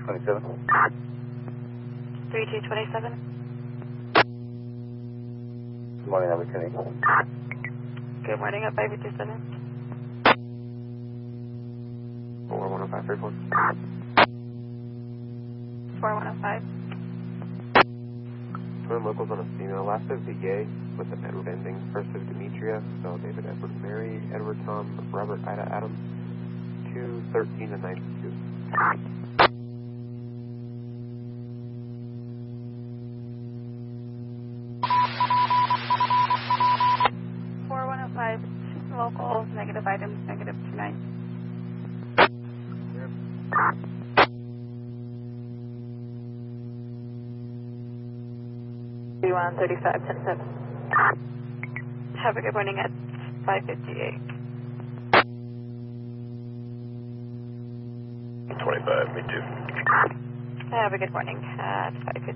3227. 3227. Good morning, opportunity. Good morning, at 5227. 410534. 4105. Twin locals on a female. Last is the yay with the Edward ending. First is Demetria, so David, Edward, Mary, Edward, Tom, Robert, Ida, Adam. 213 and 92. 4105. Local, negative items, negative 29. 3135, 10-7. Have a good morning at 558. 25, me too. Have a good morning at 558.